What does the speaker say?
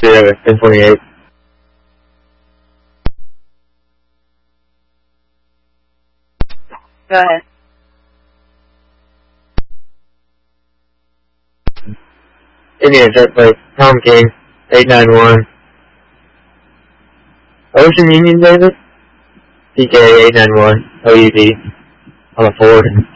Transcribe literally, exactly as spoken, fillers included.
Yeah, ten twenty-eight. Go ahead. Indian Jet Plate, Tom King, eight nine one. Ocean Union David, P K eight nine one, O U D, on a Ford.